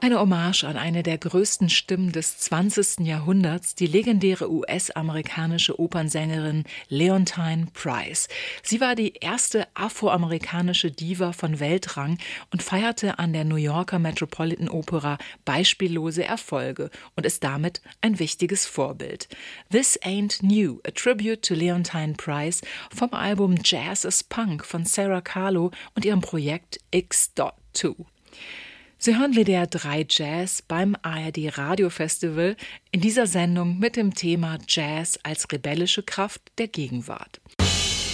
Eine Hommage an eine der größten Stimmen des 20. Jahrhunderts, die legendäre US-amerikanische Opernsängerin Leontyne Price. Sie war die erste afroamerikanische Diva von Weltrang und feierte an der New Yorker Metropolitan Opera beispiellose Erfolge und ist damit ein wichtiges Vorbild. This Ain't New, a Tribute to Leontyne Price vom Album Jazz is Punk von Sarah Kahlo und ihrem Projekt X.2. Sie hören WDR 3 Jazz beim ARD Radiofestival, in dieser Sendung mit dem Thema Jazz als rebellische Kraft der Gegenwart.